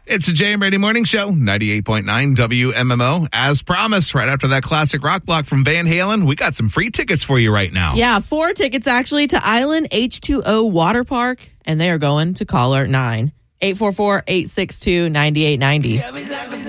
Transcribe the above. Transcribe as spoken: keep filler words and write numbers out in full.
It's a J M Brady Morning Show, ninety-eight point nine W M M O. As promised, right after that classic rock block from Van Halen, we got some free tickets for you right now. Yeah, four tickets actually to Island H two O Water Park, and they are going to caller nine eight four four, eight six two, nine eight nine zero.